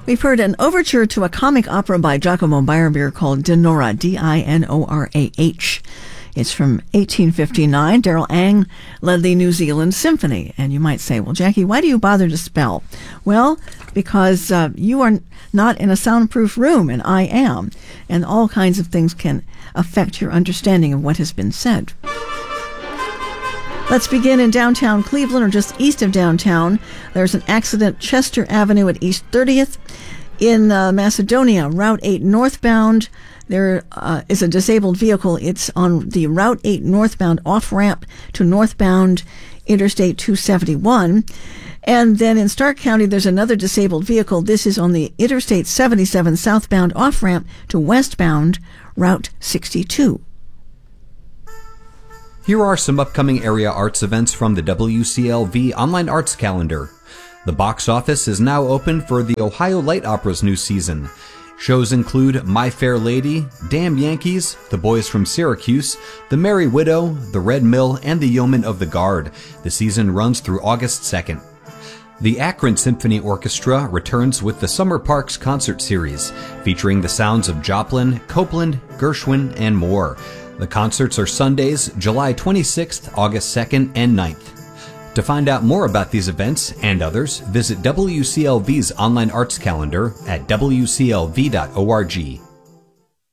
We've heard an overture to a comic opera by Giacomo Meyerbeer called Dinorah, Dinorah. It's from 1859. Darrell Ang led the New Zealand Symphony. And you might say, well, Jackie, why do you bother to spell? Well, because you are not in a soundproof room, and I am. And all kinds of things can affect your understanding of what has been said. Let's begin in downtown Cleveland, or just east of downtown. There's an accident, Chester Avenue at East 30th. In Macedonia, Route 8 northbound, there is a disabled vehicle. It's on the Route 8 northbound off-ramp to northbound Interstate 271. And then in Stark County, there's another disabled vehicle. This is on the Interstate 77 southbound off-ramp to westbound Route 62. Here are some upcoming area arts events from the WCLV Online Arts Calendar. The box office is now open for the Ohio Light Opera's new season. Shows include My Fair Lady, Damn Yankees, The Boys from Syracuse, The Merry Widow, The Red Mill, and The Yeoman of the Guard. The season runs through August 2nd. The Akron Symphony Orchestra returns with the Summer Parks Concert Series, featuring the sounds of Joplin, Copeland, Gershwin, and more. The concerts are Sundays, July 26th, August 2nd, and 9th. To find out more about these events and others, visit WCLV's online arts calendar at wclv.org.